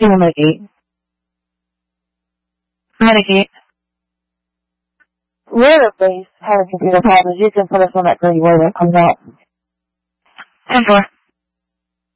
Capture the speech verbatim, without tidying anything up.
Two more Medicate. Medicate. Rare base having computer problems. You can put us on that green where that comes out. ten four.